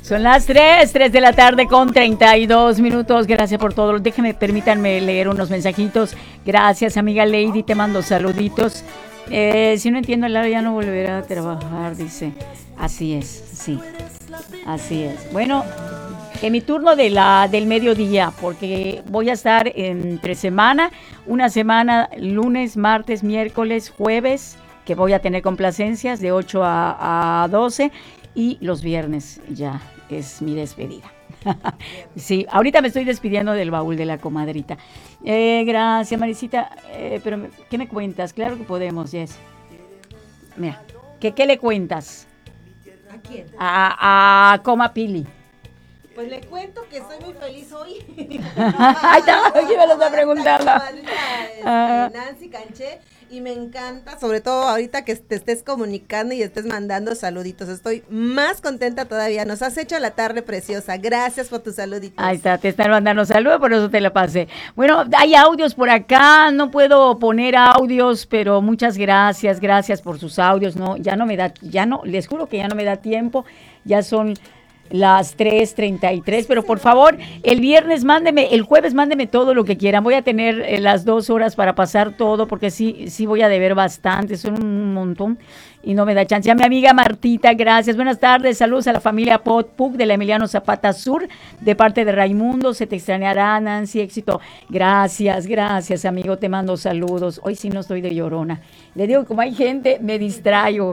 Son las 3 de la tarde con 32 minutos. Gracias por todo. Permítanme leer unos mensajitos. Gracias, amiga Lady, te mando saluditos. Si no entiendo, Lara ya no volverá a trabajar, dice. Así es, sí. Así es. Bueno, en mi turno del mediodía, porque voy a estar entre semana, una semana, lunes, martes, miércoles, jueves, que voy a tener complacencias de 8 a 12, y los viernes ya es mi despedida. Sí, ahorita me estoy despidiendo del baúl de la comadrita. Gracias, Marisita. Pero, ¿qué me cuentas? Claro que podemos, Jess. Mira, ¿qué le cuentas? ¿A quién? A Coma Pili. Pues le cuento que estoy muy feliz hoy. Ahí está, aquí me lo está preguntando. Nancy Canché. Y me encanta, sobre todo ahorita que te estés comunicando y estés mandando saluditos. Estoy más contenta todavía. Nos has hecho la tarde preciosa. Gracias por tus saluditos. Ahí está, te están mandando saludos, por eso te la pasé. Bueno, hay audios por acá. No puedo poner audios, pero muchas gracias. Gracias por sus audios. No, les juro que ya no me da tiempo. Ya son las 3:33, pero por favor, el jueves mándeme todo lo que quieran. Voy a tener las 2 horas para pasar todo, porque sí voy a deber bastante, son un montón y no me da chance. A mi amiga Martita, gracias, buenas tardes, saludos a la familia Potpuc de la Emiliano Zapata Sur, de parte de Raimundo, se te extrañará, Nancy, éxito. Gracias, amigo, te mando saludos. Hoy sí no estoy de llorona. Le digo, como hay gente, me distraigo.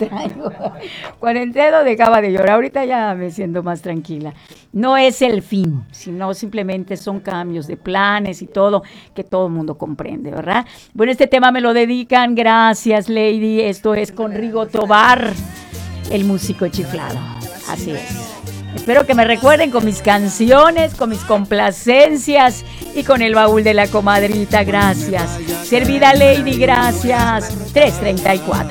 Cuando entré dejaba de llorar, ahorita ya me siento más tranquila. No es el fin, sino simplemente son cambios de planes y todo, que todo el mundo comprende, ¿verdad? Bueno, este tema me lo dedican, gracias, Lady. Esto es con Rigo Tobar, el músico chiflado. Así es. Espero que me recuerden con mis canciones, con mis complacencias y con el baúl de la comadrita. Gracias. Servida Lady, gracias. 3:34.